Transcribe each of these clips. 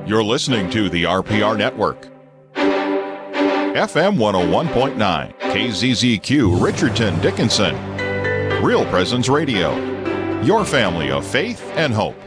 You're listening to the RPR Network. FM 101.9, KZZQ, Richardson, Dickinson. Real Presence Radio. Your family of faith and hope.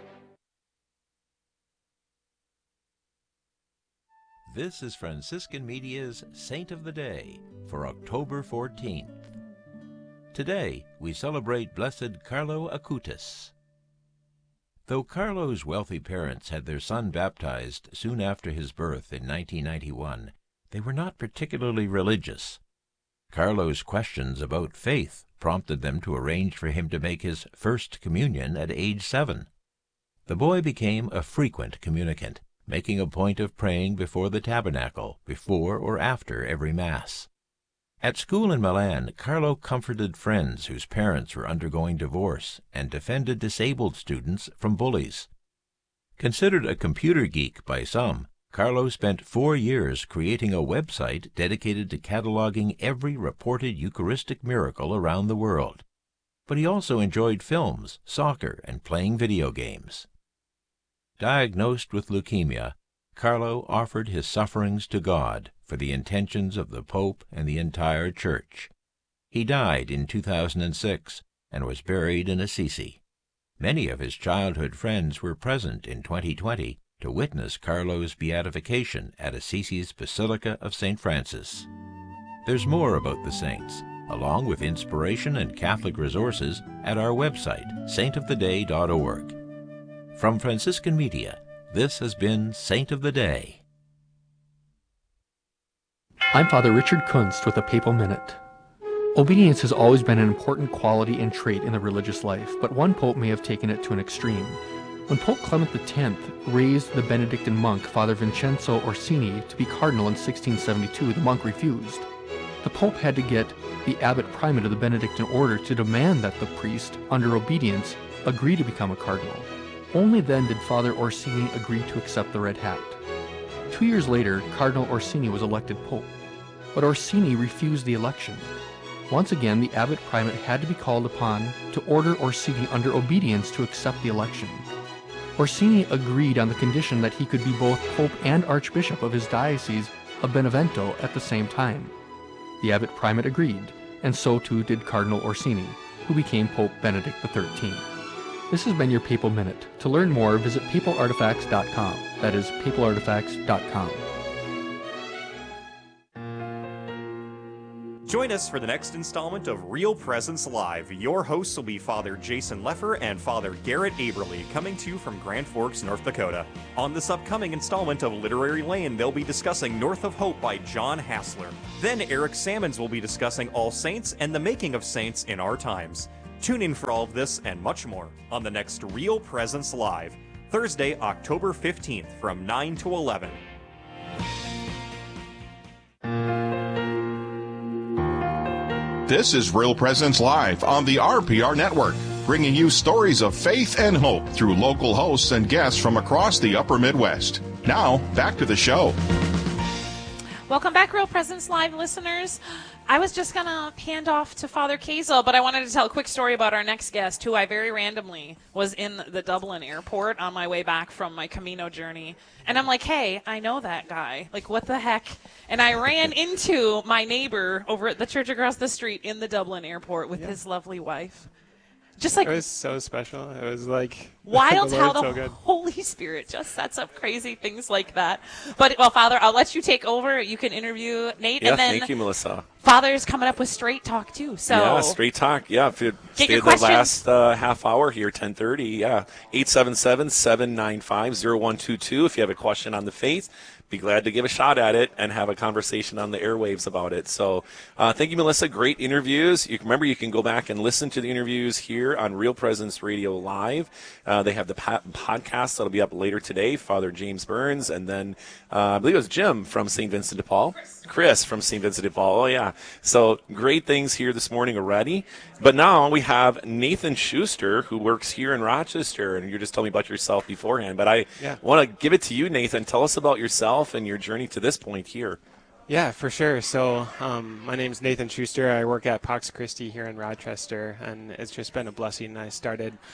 This is Franciscan Media's Saint of the Day for October 14th. Today, we celebrate Blessed Carlo Acutis. Though Carlo's wealthy parents had their son baptized soon after his birth in 1991, they were not particularly religious. Carlo's questions about faith prompted them to arrange for him to make his first communion at age 7. The boy became a frequent communicant, making a point of praying before the tabernacle, before or after every Mass. At school in Milan, Carlo comforted friends whose parents were undergoing divorce and defended disabled students from bullies. Considered a computer geek by some, Carlo spent 4 years creating a website dedicated to cataloging every reported Eucharistic miracle around the world. But he also enjoyed films, soccer, and playing video games. Diagnosed with leukemia, Carlo offered his sufferings to God for the intentions of the Pope and the entire Church. He died in 2006 and was buried in Assisi. Many of his childhood friends were present in 2020 to witness Carlo's beatification at Assisi's Basilica of St. Francis. There's more about the saints, along with inspiration and Catholic resources, at our website, saintoftheday.org. From Franciscan Media, this has been Saint of the Day. I'm Father Richard Kunst with a Papal Minute. Obedience has always been an important quality and trait in the religious life, but one pope may have taken it to an extreme. When Pope Clement X raised the Benedictine monk Father Vincenzo Orsini to be cardinal in 1672, the monk refused. The pope had to get the abbot primate of the Benedictine order to demand that the priest, under obedience, agree to become a cardinal. Only then did Father Orsini agree to accept the red hat. 2 years later, Cardinal Orsini was elected pope, but Orsini refused the election. Once again, the abbot primate had to be called upon to order Orsini under obedience to accept the election. Orsini agreed on the condition that he could be both pope and archbishop of his diocese of Benevento at the same time. The abbot primate agreed, and so too did Cardinal Orsini, who became Pope Benedict XIII. This has been your Papal Minute. To learn more, visit papalartifacts.com. That is, papalartifacts.com. Join us for the next installment of Real Presence Live. Your hosts will be Father Jason Leffer and Father Garrett Aberly, coming to you from Grand Forks, North Dakota. On this upcoming installment of Literary Lane, they'll be discussing North of Hope by John Hassler. Then Eric Sammons will be discussing All Saints and the making of saints in our times. Tune in for all of this and much more on the next Real Presence Live, Thursday, October 15th from 9 to 11. This is Real Presence Live on the RPR Network, bringing you stories of faith and hope through local hosts and guests from across the upper Midwest. Now, back to the show. Welcome back, Real Presence Live listeners. I was just going to hand off to Father Kazel, but I wanted to tell a quick story about our next guest, who I very randomly was in the Dublin airport on my way back from my Camino journey. And I'm like, hey, I know that guy. Like, what the heck? And I ran into my neighbor over at the church across the street in the Dublin airport with his lovely wife. Just like, it was so special. It was like wild how the so Holy Spirit just sets up crazy things like that. But, well, Father, I'll let you take over. You can interview Nate. Yeah, and then thank you, Melissa. Father's coming up with Straight Talk, too. So yeah, Straight Talk. Yeah, if you stayed the last half hour here, 10:30, yeah. 877-795-0122 if you have a question on the faith. Be glad to give a shot at it and have a conversation on the airwaves about it. So thank you, Melissa. Great interviews. Remember, you can go back and listen to the interviews here on Real Presence Radio Live. They have the podcast that'll be up later today, Father James Burns, and then I believe it was Jim from St. Vincent de Paul. Chris from St. Vincent de Paul. Oh, yeah. So great things here this morning already. But now we have Nathan Schuster, who works here in Rochester, and you're just telling me about yourself beforehand. But I want to give it to you, Nathan. Tell us about yourself and your journey to this point here. Yeah, for sure. So my name's Nathan Schuster. I work at Pax Christi here in Rochester, and it's just been a blessing. I started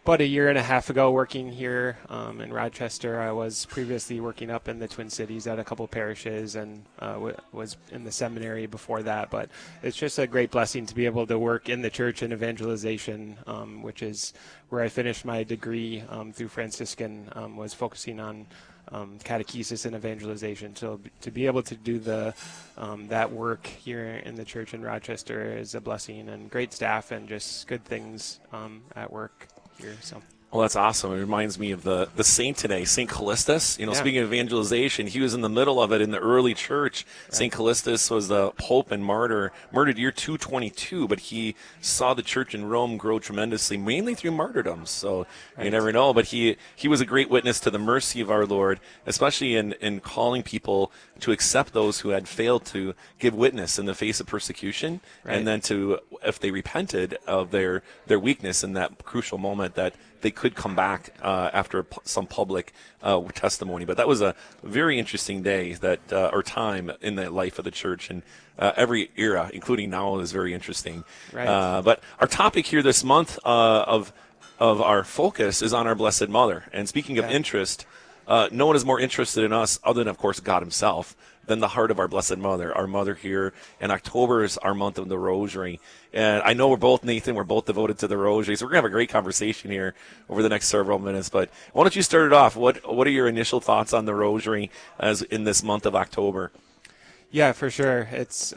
about a year and a half ago working here in Rochester. I was previously working up in the Twin Cities at a couple parishes and was in the seminary before that. But it's just a great blessing to be able to work in the church in evangelization, which is where I finished my degree through Franciscan, was focusing on catechesis and evangelization. So to be able to do that work here in the church in Rochester is a blessing, and great staff and just good things at work here. So. Well, that's awesome. It reminds me of the saint today, St. Callistus. Speaking of evangelization, he was in the middle of it in the early church. Right. St. Callistus was the pope and martyr, murdered year 222, but he saw the church in Rome grow tremendously, mainly through martyrdoms. So you never know. But he was a great witness to the mercy of our Lord, especially in calling people to accept those who had failed to give witness in the face of persecution, and then to, if they repented of their weakness in that crucial moment, that they could come back after some public testimony. But that was a very interesting day or time in the life of the church, and every era, including now, is very interesting. Right. But our topic here this month of our focus is on our Blessed Mother. And speaking of interest, no one is more interested in us, other than, of course, God himself, than the heart of our Blessed Mother. Our mother here, and October is our month of the Rosary. And I know we're both devoted to the Rosary, so we're going to have a great conversation here over the next several minutes. But why don't you start it off? What are your initial thoughts on the Rosary as in this month of October? Yeah, for sure. It's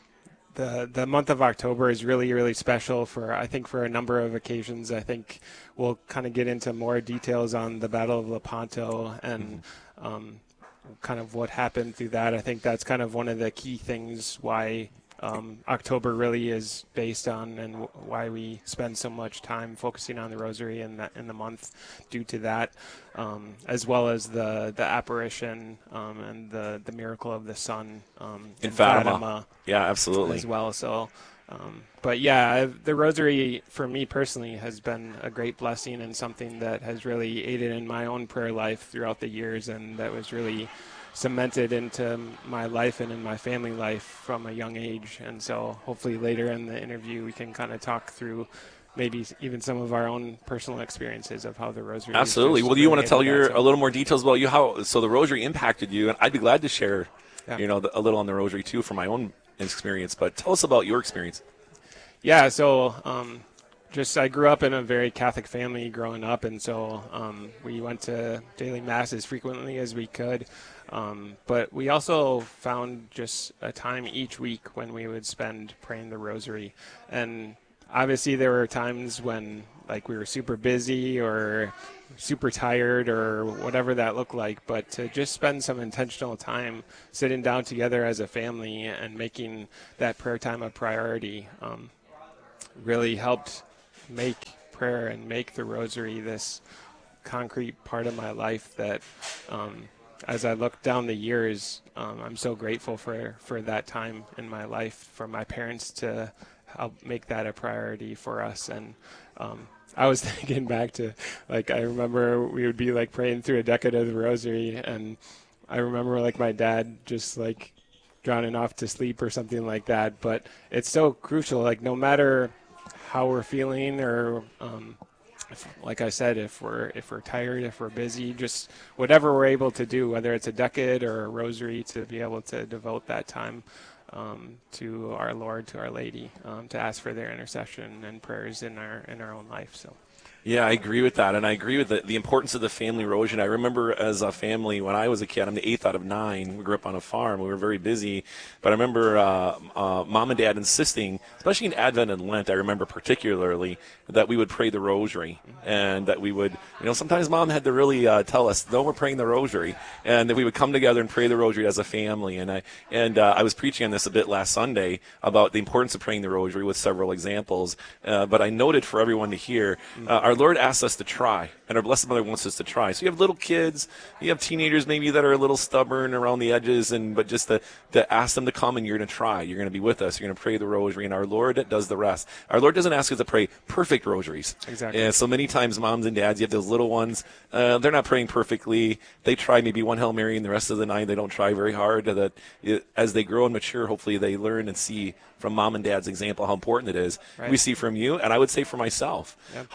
the month of October is really, really special for a number of occasions. I think we'll kind of get into more details on the Battle of Lepanto and kind of what happened through that. I think that's kind of one of the key things why October really is based on, and why we spend so much time focusing on the Rosary in the month due to that, as well as the apparition and the miracle of the sun in Fatima. Yeah, absolutely. As well. So, but yeah, the Rosary for me personally has been a great blessing and something that has really aided in my own prayer life throughout the years, and that was really cemented into my life and in my family life from a young age. And so hopefully later in the interview we can kind of talk through maybe even some of our own personal experiences of how the Rosary. Absolutely. Well, do you want to tell a little more details about how the Rosary impacted you? And I'd be glad to share, a little on the Rosary too from my own experience. But tell us about your experience. Yeah. So, I grew up in a very Catholic family growing up, and so we went to daily Mass as frequently as we could. But we also found just a time each week when we would spend praying the Rosary. And obviously there were times when we were super busy or super tired or whatever that looked like, but to just spend some intentional time sitting down together as a family and making that prayer time a priority really helped make prayer and make the Rosary this concrete part of my life that as I look down the years, I'm so grateful for that time in my life, for my parents to help make that a priority for us. And I was thinking back to, I remember we would be praying through a decade of the Rosary, and I remember my dad just drowning off to sleep or something like that. But it's so crucial, no matter how we're feeling, or like I said, if we're tired, if we're busy, just whatever we're able to do, whether it's a decade or a Rosary, to be able to devote that time to our Lord, to Our Lady, to ask for their intercession and prayers in our own life. So. Yeah, I agree with that, and I agree with the importance of the family Rosary. I remember as a family, when I was a kid, I'm the 8th out of 9. We grew up on a farm. We were very busy, but I remember Mom and Dad insisting, especially in Advent and Lent, I remember particularly, that we would pray the Rosary, and that we would, sometimes Mom had to really tell us, no, we're praying the Rosary, and that we would come together and pray the Rosary as a family. And I was preaching on this a bit last Sunday about the importance of praying the Rosary with several examples, but I noted for everyone to hear, our Lord asks us to try, and our Blessed Mother wants us to try. So you have little kids, you have teenagers maybe that are a little stubborn around the edges, but just to ask them to come, and you're going to try. You're going to be with us. You're going to pray the Rosary, and our Lord does the rest. Our Lord doesn't ask us to pray perfect rosaries. Exactly. And so many times moms and dads, you have those little ones, they're not praying perfectly. They try maybe one Hail Mary, and the rest of the 9 they don't try very hard. As they grow and mature, hopefully they learn and see from Mom and Dad's example how important it is. Right. We see from you, and I would say for myself, how important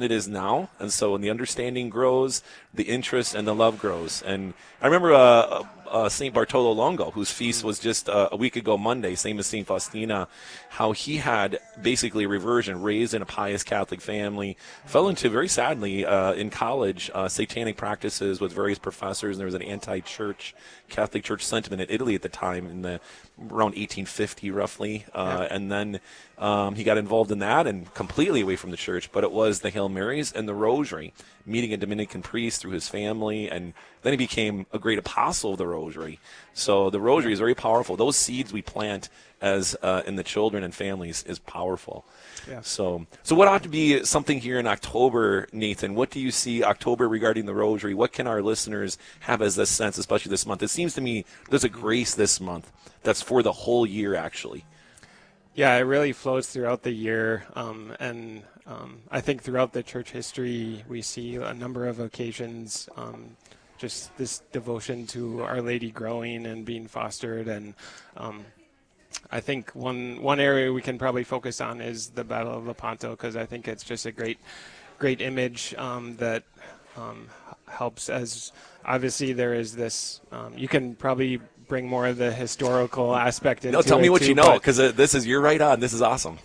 it is now. And so when the understanding grows, the interest and the love grows. And I remember St. Bartolo Longo, whose feast was just a week ago Monday, same as St. Faustina, how he had basically a reversion, raised in a pious Catholic family, fell into, very sadly, in college, satanic practices with various professors, and there was an anti-church, Catholic Church sentiment in Italy at the time, around 1850 roughly, and then he got involved in that and completely away from the church, but it was the Hail Marys and the Rosary, meeting a Dominican priest through his family, and then he became a great apostle of the Rosary. So the Rosary is very powerful. Those seeds we plant as in the children and families is powerful. Yeah. So what ought to be something here in October, Nathan? What do you see October regarding the Rosary? What can our listeners have as this sense, especially this month? It seems to me there's a grace this month that's for the whole year, actually. Yeah, it really flows throughout the year, and I think throughout the church history we see a number of occasions, just this devotion to Our Lady growing and being fostered, and I think one area we can probably focus on is the Battle of Lepanto, because I think it's just a great image that helps. As obviously there is this, you can probably bring more of the historical aspect into it. No, tell me what you know, because you're right on. This is awesome.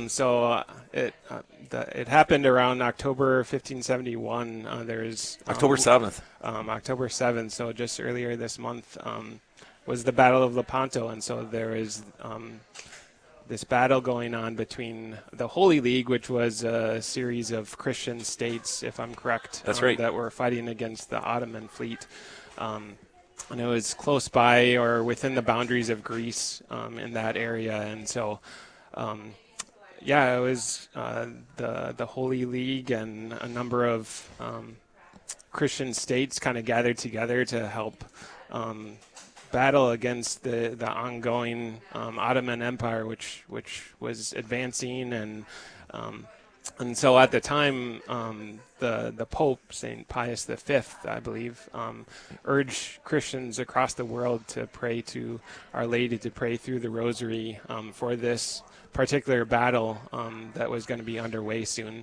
It happened around October 1571. There's October 7th. October 7th. So just earlier this month was the Battle of Lepanto, and so there is this battle going on between the Holy League, which was a series of Christian states, if I'm correct. That's right. That were fighting against the Ottoman fleet. And it was close by or within the boundaries of Greece in that area. And so, it was the Holy League and a number of Christian states kind of gathered together to help battle against the ongoing Ottoman Empire, which was advancing. And so at the time, the Pope, St. Pius V, I believe, urged Christians across the world to pray to Our Lady, to pray through the Rosary for this particular battle that was going to be underway soon.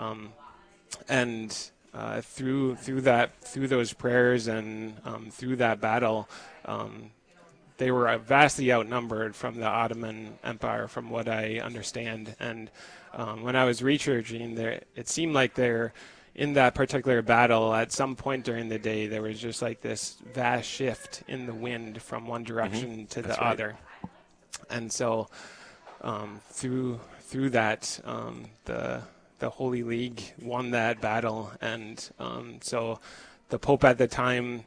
Through those prayers and through that battle, they were vastly outnumbered from the Ottoman Empire, from what I understand. And when I was researching, it seemed like in that particular battle, at some point during the day, there was just like this vast shift in the wind from one direction to the other. And so through that, the Holy League won that battle. And so the Pope at the time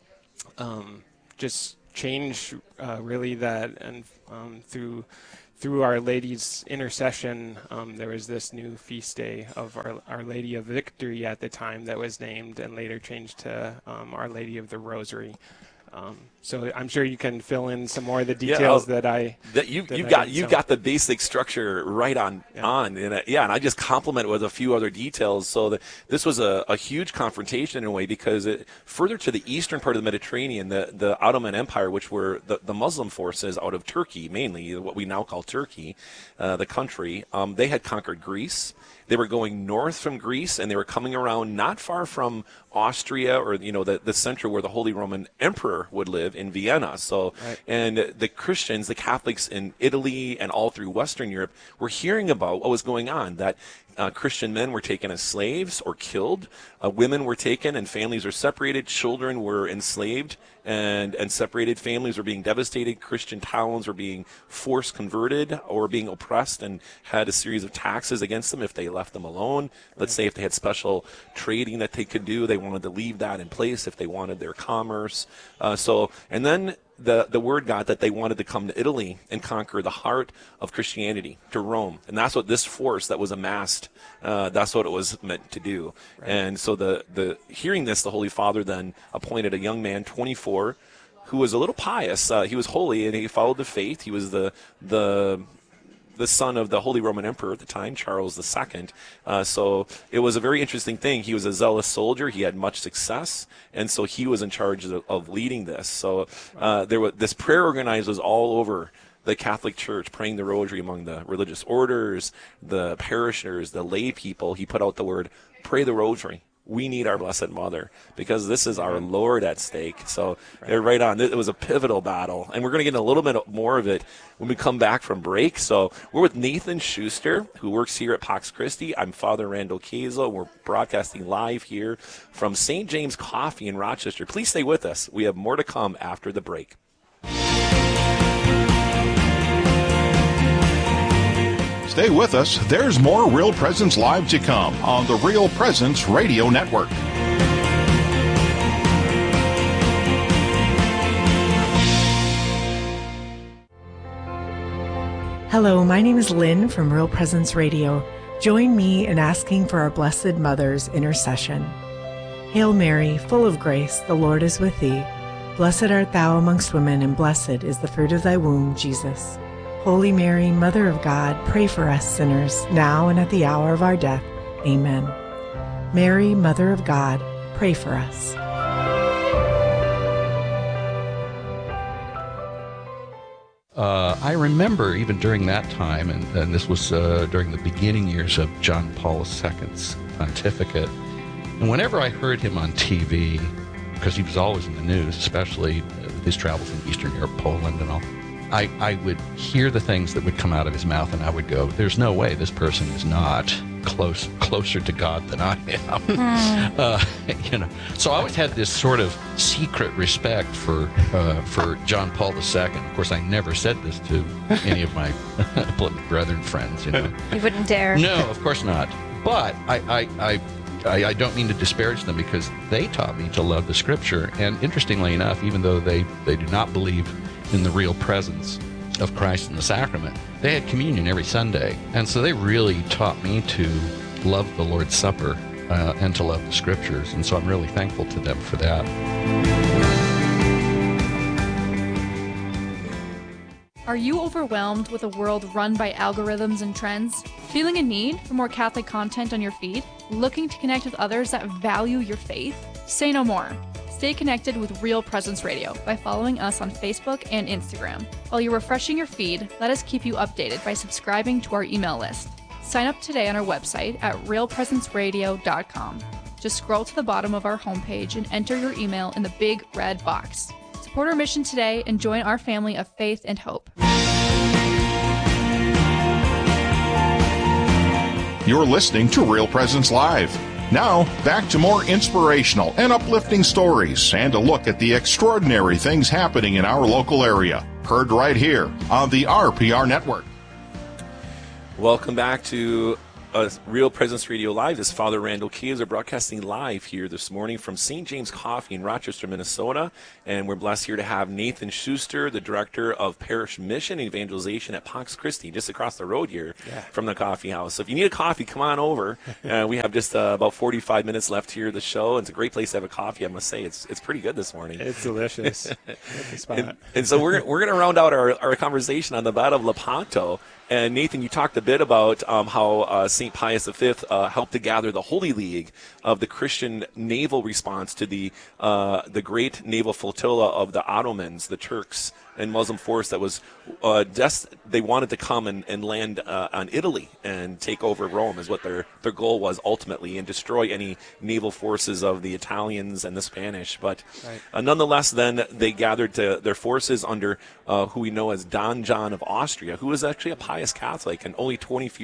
just changed really that, and through Our Lady's intercession, there was this new feast day of Our Lady of Victory at the time that was named and later changed to Our Lady of the Rosary. So I'm sure you can fill in some more of the details you've got the basic structure right on. And I just complement it with a few other details. So this was a huge confrontation in a way, because further to the eastern part of the Mediterranean, the Ottoman Empire, which were the Muslim forces out of Turkey, mainly what we now call Turkey, the country, they had conquered Greece. They were going north from Greece, and they were coming around not far from Austria, or the center where the Holy Roman Emperor would live in Vienna. So, right. And the Christians, the Catholics in Italy and all through Western Europe were hearing about what was going on, that Christian men were taken as slaves or killed, women were taken and families were separated, children were enslaved and separated, families were being devastated, Christian towns were being forced converted or being oppressed and had a series of taxes against them if they left them alone. Let's say if they had special trading that they could do, they wanted to leave that in place if they wanted their commerce. And then the word got that they wanted to come to Italy and conquer the heart of Christianity, to Rome. And that's what this force that was amassed, that's what it was meant to do. Right. And so the hearing this, the Holy Father then appointed a young man, 24, who was a little pious. He was holy and he followed the faith. He was the son of the Holy Roman Emperor at the time, Charles II. So it was a very interesting thing. He was a zealous soldier. He had much success, and so he was in charge of leading this. So this prayer organized was all over the Catholic Church, praying the Rosary among the religious orders, the parishioners, the lay people. He put out the word pray the rosary. We need our Blessed Mother because this is our Lord at stake. So they're right on. It was a pivotal battle, and we're going to get a little bit more of it when we come back from break. So we're with Nathan Schuster, who works here at Pax Christi. I'm Father Randall Kazel. We're broadcasting live here from St. James Coffee in Rochester. Please stay with us. We have more to come after the break. Stay with us. There's more Real Presence Live to come on the Real Presence Radio Network. Hello, my name is Lynn from Real Presence Radio. Join me in asking for our Blessed Mother's intercession. Hail Mary, full of grace, the Lord is with thee. Blessed art thou amongst women, and blessed is the fruit of thy womb, Jesus. Holy Mary, Mother of God, pray for us sinners, now and at the hour of our death. Amen. Mary, Mother of God, pray for us. I remember even during that time, and this was during the beginning years of John Paul II's pontificate, and whenever I heard him on TV, because he was always in the news, especially with his travels in Eastern Europe, Poland and all, I would hear the things that would come out of his mouth, and I would go, there's no way this person is not closer to God than I am. So I always had this sort of secret respect for John Paul II. Of course, I never said this to any of my brethren friends. You wouldn't dare. No, of course not. But I don't mean to disparage them because they taught me to love the Scripture. And interestingly enough, even though they do not believe in the real presence of Christ in the sacrament, they had communion every Sunday. And so they really taught me to love the Lord's Supper and to love the Scriptures. And so I'm really thankful to them for that. Are you overwhelmed with a world run by algorithms and trends? Feeling a need for more Catholic content on your feed? Looking to connect with others that value your faith? Say no more. Stay connected with Real Presence Radio by following us on Facebook and Instagram. While you're refreshing your feed, let us keep you updated by subscribing to our email list. Sign up today on our website at realpresenceradio.com. Just scroll to the bottom of our homepage and enter your email in the big red box. Support our mission today and join our family of faith and hope. You're listening to Real Presence Live. Now, back to more inspirational and uplifting stories and a look at the extraordinary things happening in our local area. Heard right here on the RPR Network. Welcome back to Real Presence Radio Live. This is Father Randall Kazel broadcasting live here this morning from St. James Coffee in Rochester, Minnesota. And we're blessed here to have Nathan Schuster, the Director of Parish Mission and Evangelization at Pax Christi, just across the road here from the coffee house. So if you need a coffee, come on over. We have just about 45 minutes left here of the show. It's a great place to have a coffee, I must say. It's pretty good this morning. It's delicious. and so we're going to round out our conversation on the Battle of Lepanto. And Nathan, you talked a bit about how St. Pius V helped to gather the Holy League of the Christian naval response to the great naval flotilla of the Ottomans, the Turks and Muslim force that was they wanted to come and land on Italy and take over Rome is what their goal was ultimately, and destroy any naval forces of the Italians and the Spanish. But nonetheless, then they gathered their forces under who we know as Don John of Austria, who was actually a pious Catholic and only 24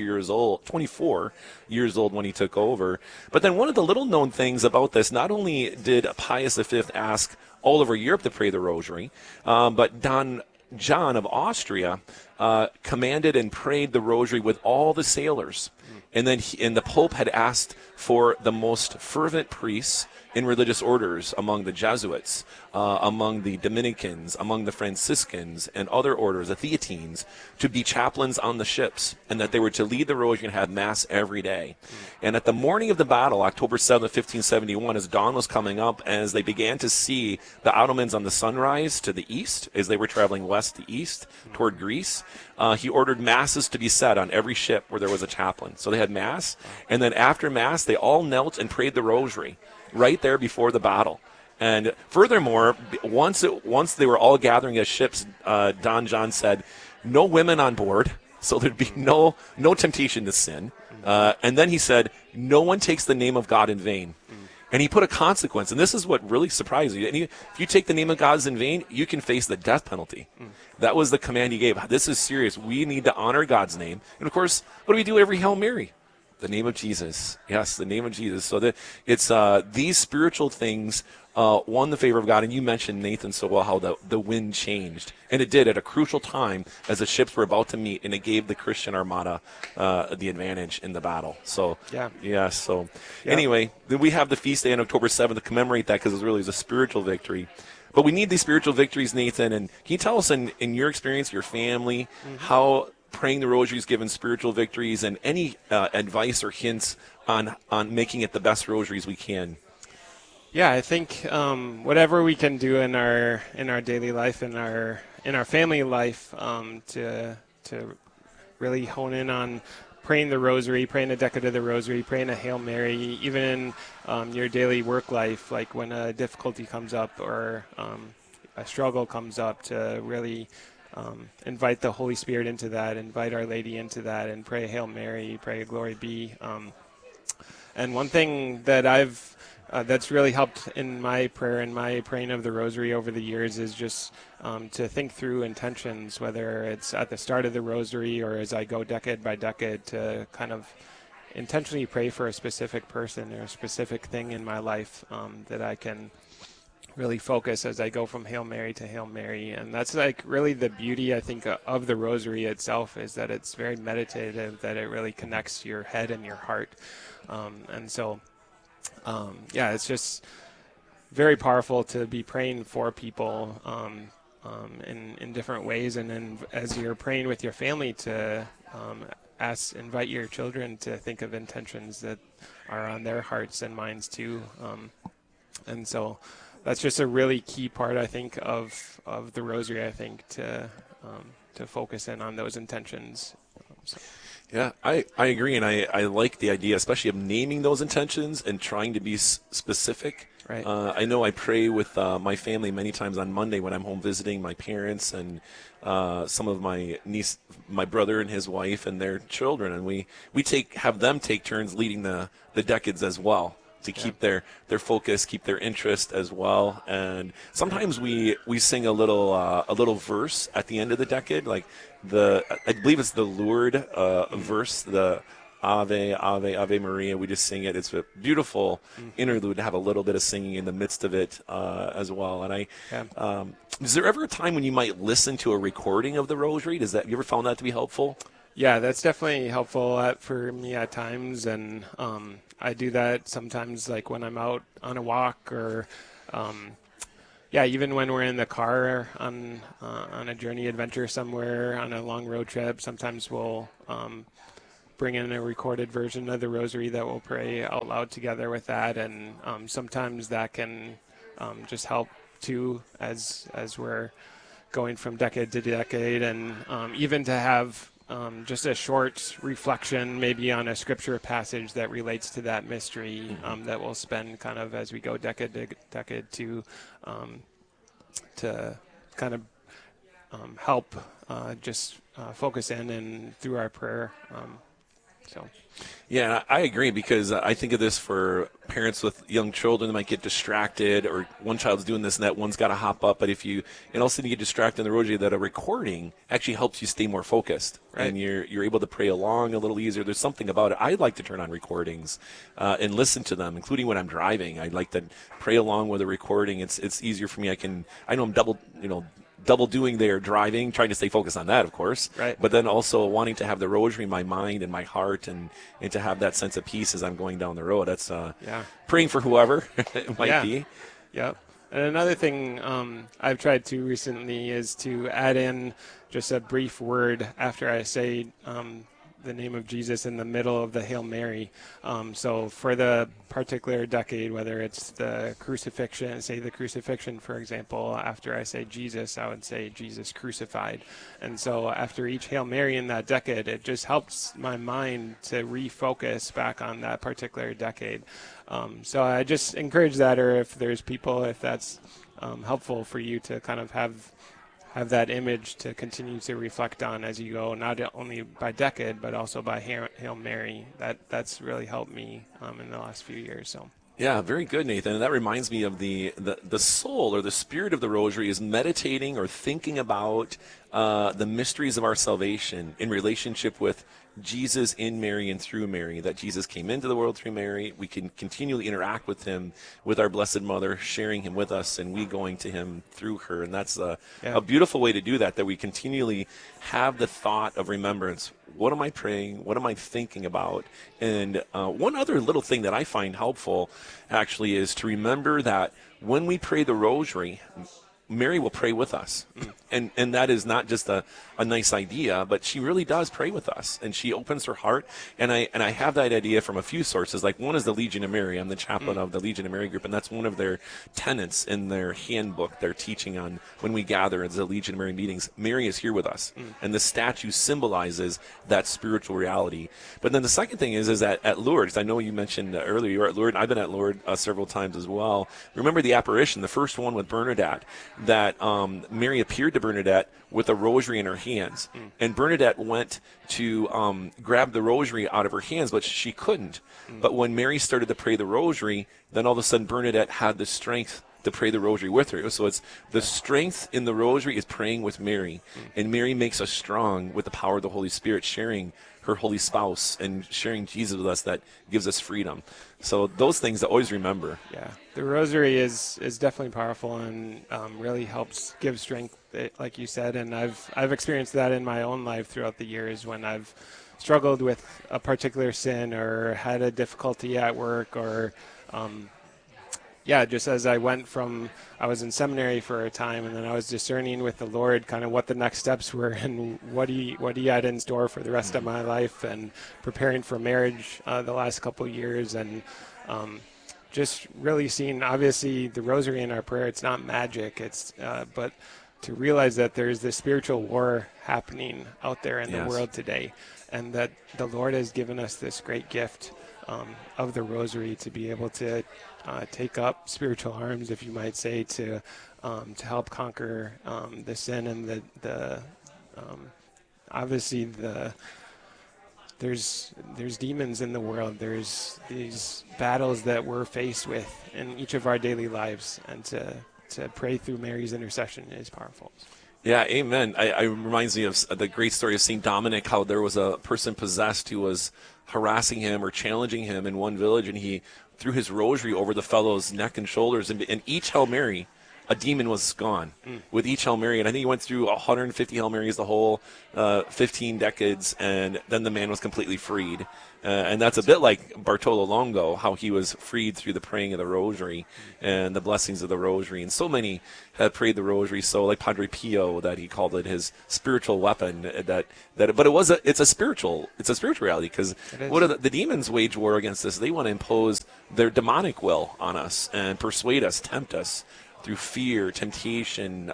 years old when he took over. But then one of the little known things about this, not only did Pius V ask all over Europe to pray the Rosary, but Don John of Austria commanded and prayed the Rosary with all the sailors. And then the Pope had asked for the most fervent priests in religious orders among the Jesuits, among the Dominicans, among the Franciscans, and other orders, the Theatines, to be chaplains on the ships, and that they were to lead the Rosary and have Mass every day. And at the morning of the battle, October 7th, 1571, as dawn was coming up, as they began to see the Ottomans on the sunrise to the east, as they were traveling west to east toward Greece, he ordered Masses to be said on every ship where there was a chaplain. So they had Mass, and then after Mass, they all knelt and prayed the Rosary right there before the battle. And furthermore, once they were all gathering as ships, Don John said, no women on board, so there'd be no temptation to sin. And then he said, no one takes the name of God in vain. And he put a consequence, and this is what really surprised me. If you take the name of God in vain, you can face the death penalty. That was the command he gave. This is serious. We need to honor God's name. And, of course, what do we do every Hail Mary? The name of Jesus. Yes, the name of Jesus. So it's these spiritual things won the favor of God. And you mentioned, Nathan, so well how the wind changed. And it did at a crucial time as the ships were about to meet, and it gave the Christian armada the advantage in the battle. So, anyway, then we have the feast day on October 7th to commemorate that, because it really is a spiritual victory. But we need these spiritual victories, Nathan. And can you tell us, in your experience, your family, how praying the rosary has given spiritual victories, and any advice or hints on making it the best rosaries we can? Yeah, I think whatever we can do in our daily life, in our family life, to really hone in on praying the rosary, praying a decade of the rosary, praying a Hail Mary, even in your daily work life, like when a difficulty comes up or a struggle comes up, to really invite the Holy Spirit into that, invite Our Lady into that, and pray Hail Mary, pray Glory Be. And one thing that that's really helped in my prayer and my praying of the rosary over the years is just to think through intentions, whether it's at the start of the rosary or as I go decade by decade, to kind of intentionally pray for a specific person or a specific thing in my life that I can really focus as I go from Hail Mary to Hail Mary. And that's like really the beauty, I think, of the rosary itself, is that it's very meditative, that it really connects your head and your heart. It's just very powerful to be praying for people in different ways. And then as you're praying with your family, to invite your children to think of intentions that are on their hearts and minds too. And so that's just a really key part, I think, of the rosary, I think, to focus in on those intentions. Yeah, I agree, and I like the idea, especially of naming those intentions and trying to be specific. Right. I know I pray with my family many times on Monday when I'm home visiting my parents and some of my my brother and his wife and their children, and we have them take turns leading the decades as well, to keep their focus, keep their interest as well. And sometimes we sing a little verse at the end of the decade, like I believe it's the Lourdes verse, the Ave, Ave, Ave Maria. We just sing it. It's a beautiful interlude to have a little bit of singing in the midst of it as well. And is there ever a time when you might listen to a recording of the rosary? You ever found that to be helpful? Yeah, that's definitely helpful for me at times, and I do that sometimes, like when I'm out on a walk, or even when we're in the car on a journey adventure somewhere, on a long road trip. Sometimes we'll bring in a recorded version of the rosary that we'll pray out loud together with that, and sometimes that can just help too, as we're going from decade to decade, and even to have just a short reflection maybe on a scripture passage that relates to that mystery, that we'll spend kind of as we go decade to decade to kind of help just focus in and through our prayer. Yeah, I agree, because I think of this for parents with young children that might get distracted, or one child's doing this and that one's got to hop up. But and also you get distracted in the rosary, that a recording actually helps you stay more focused, right? And you're able to pray along a little easier. There's something about it. I like to turn on recordings and listen to them, including when I'm driving. I like to pray along with a recording. It's easier for me. I know I'm double doing their driving, trying to stay focused on that, of course. Right. But then also wanting to have the rosary in my mind and my heart, and to have that sense of peace as I'm going down the road. That's praying for whoever it might be. Yep. And another thing I've tried to recently is to add in just a brief word after I say the name of Jesus in the middle of the Hail Mary. So for the particular decade, whether it's the crucifixion, say the crucifixion, for example, after I say Jesus, I would say Jesus crucified. And so after each Hail Mary in that decade, it just helps my mind to refocus back on that particular decade. So I just encourage that, or if there's people, if that's helpful for you to kind of have have that image to continue to reflect on as you go, not only by decade, but also by Hail Mary. That's really helped me in the last few years. So. Yeah, very good, Nathan. And that reminds me of the soul or the spirit of the rosary is meditating or thinking about the mysteries of our salvation in relationship with Jesus in Mary and through Mary, that Jesus came into the world through Mary. We can continually interact with him, with our Blessed Mother, sharing him with us, and we going to him through her. And that's a beautiful way to do that we continually have the thought of remembrance. What am I praying? What am I thinking about? And one other little thing that I find helpful, actually, is to remember that when we pray the rosary, Mary will pray with us. And that is not just a nice idea, but she really does pray with us, and she opens her heart. And I have that idea from a few sources. Like, one is the Legion of Mary. I'm the chaplain of the Legion of Mary group, and that's one of their tenets in their handbook. They're teaching on when we gather at the Legion of Mary meetings, Mary is here with us, and the statue symbolizes that spiritual reality. But then the second thing is that at Lourdes, I know you mentioned earlier you were at Lourdes. I've been at Lourdes several times as well. Remember the apparition, the first one with Bernadette, that Mary appeared to Bernadette with a rosary in her hands. And Bernadette went to grab the rosary out of her hands, but she couldn't. But when Mary started to pray the rosary, then all of a sudden Bernadette had the strength to pray the rosary with her. So it's the strength in the rosary is praying with Mary. And Mary makes us strong with the power of the Holy Spirit, sharing her holy spouse and sharing Jesus with us, that gives us freedom. So those things I always remember. Yeah, the rosary is definitely powerful and really helps give strength, like you said. And I've experienced that in my own life throughout the years when I've struggled with a particular sin or had a difficulty at work or just as I was in seminary for a time, and then I was discerning with the Lord kind of what the next steps were and what he had in store for the rest of my life, and preparing for marriage the last couple of years, and just really seeing, obviously, the rosary in our prayer. It's not magic, but to realize that there's this spiritual war happening out there in the world today, and that the Lord has given us this great gift of the rosary to be able to take up spiritual arms, if you might say, to help conquer the sin and the obviously there's demons in the world. There's these battles that we're faced with in each of our daily lives, and to pray through Mary's intercession is powerful. Yeah, amen. It reminds me of the great story of St. Dominic, how there was a person possessed who was harassing him or challenging him in one village, and he threw his rosary over the fellow's neck and shoulders, and each Hail Mary, a demon was gone with each Hail Mary. And I think he went through 150 Hail Marys the whole 15 decades, and then the man was completely freed. And that's a bit like Bartolo Longo, how he was freed through the praying of the rosary and the blessings of the rosary. And so many have prayed the rosary. So like Padre Pio, that he called it his spiritual weapon. But it's a spiritual reality, because what are the demons wage war against us? They want to impose their demonic will on us and persuade us, tempt us through fear, temptation,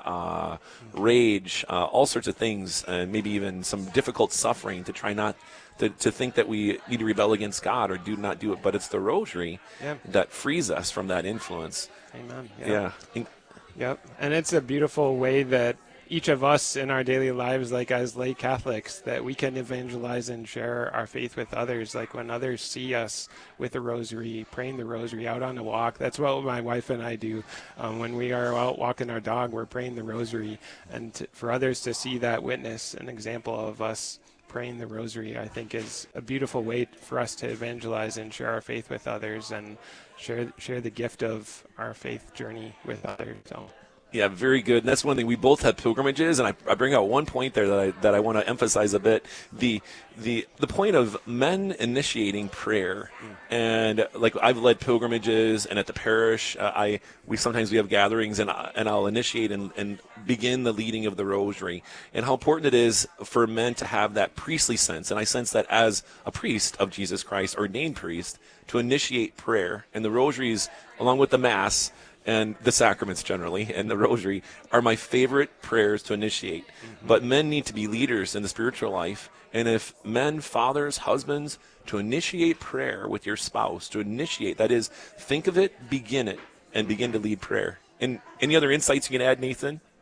rage, all sorts of things, and maybe even some difficult suffering to try not to think that we need to rebel against God or do not do it. But it's the rosary that frees us from that influence. Amen. Yeah. Yep. And it's a beautiful way that each of us in our daily lives, like as lay Catholics, that we can evangelize and share our faith with others. Like when others see us with the rosary, praying the rosary out on a walk, that's what my wife and I do. When we are out walking our dog, we're praying the rosary. And for others to see that witness, an example of us praying the rosary, I think is a beautiful way for us to evangelize and share our faith with others, and share the gift of our faith journey with others. So. Yeah, very good. And that's one thing. We both have pilgrimages, and I bring out one point there that I want to emphasize a bit. The point of men initiating prayer, and like I've led pilgrimages, and at the parish, we sometimes have gatherings, and I'll initiate and begin the leading of the rosary, and how important it is for men to have that priestly sense. And I sense that as a priest of Jesus Christ, ordained priest, to initiate prayer, and the rosaries, along with the Mass and the sacraments generally, and the rosary, are my favorite prayers to initiate. But men need to be leaders in the spiritual life. And if men, fathers, husbands, to initiate prayer with your spouse, to initiate, that is, think of it, begin it, and begin to lead prayer. And any other insights you can add, Nathan?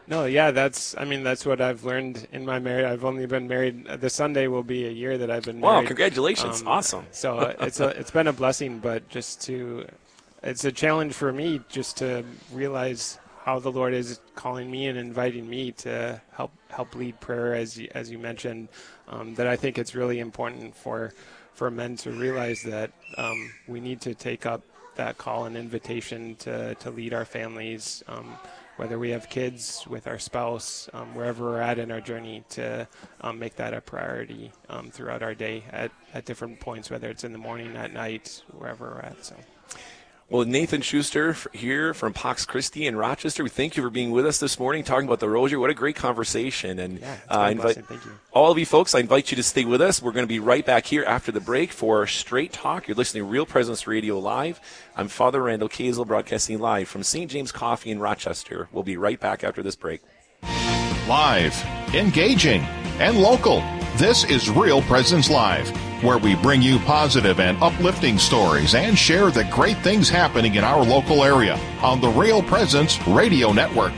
No, yeah, that's what I've learned in my marriage. I've only been married. This Sunday will be a year that I've been married. Wow, congratulations. Awesome. So it's been a blessing, but it's a challenge for me just to realize how the Lord is calling me and inviting me to help lead prayer, as you mentioned. That I think it's really important for men to realize that we need to take up that call and invitation to lead our families, whether we have kids, with our spouse, wherever we're at in our journey, to make that a priority throughout our day at different points, whether it's in the morning, at night, wherever we're at. So. Well, Nathan Schuster here from Pax Christi in Rochester, we thank you for being with us this morning, talking about the Rosary. What a great conversation. And I invite all of you folks, I invite you to stay with us. We're going to be right back here after the break for Straight Talk. You're listening to Real Presence Radio Live. I'm Father Randall Kazel, broadcasting live from St. James Coffee in Rochester. We'll be right back after this break. Live, engaging, and local. This is Real Presence Live, where we bring you positive and uplifting stories and share the great things happening in our local area on the Real Presence Radio Network.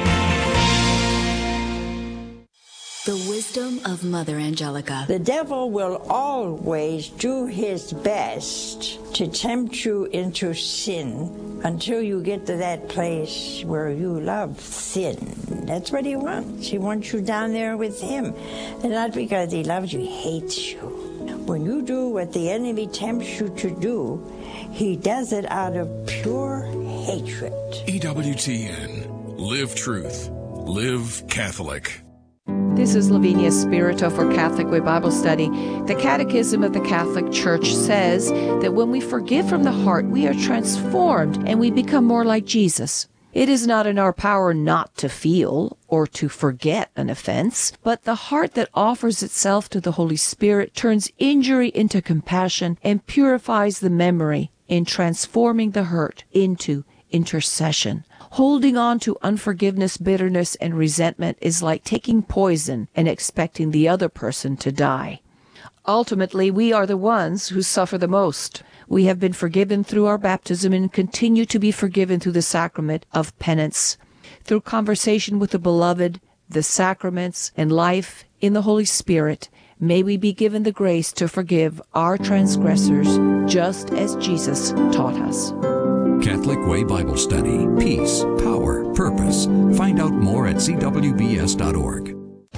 The wisdom of Mother Angelica. The devil will always do his best to tempt you into sin until you get to that place where you love sin. That's what he wants. He wants you down there with him. And not because he loves you, he hates you. When you do what the enemy tempts you to do, he does it out of pure hatred. EWTN. Live truth. Live Catholic. This is Lavinia Spirito for Catholic Way Bible Study. The Catechism of the Catholic Church says that when we forgive from the heart, we are transformed and we become more like Jesus. It is not in our power not to feel or to forget an offense, but the heart that offers itself to the Holy Spirit turns injury into compassion and purifies the memory in transforming the hurt into intercession. Holding on to unforgiveness, bitterness, and resentment is like taking poison and expecting the other person to die. Ultimately, we are the ones who suffer the most. We have been forgiven through our baptism and continue to be forgiven through the sacrament of penance. Through conversation with the Beloved, the sacraments, and life in the Holy Spirit, may we be given the grace to forgive our transgressors just as Jesus taught us. Catholic Way Bible Study. Peace, power, purpose. Find out more at cwbs.org.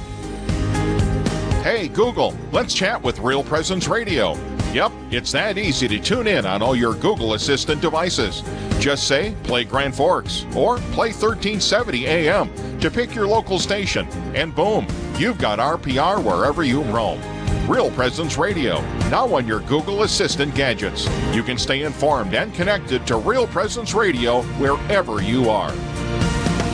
Hey, Google, let's chat with Real Presence Radio. Yep, it's that easy to tune in on all your Google Assistant devices. Just say, play Grand Forks, or play 1370 AM to pick your local station, and boom, you've got RPR wherever you roam. Real Presence Radio, now on your Google Assistant gadgets. You can stay informed and connected to Real Presence Radio wherever you are.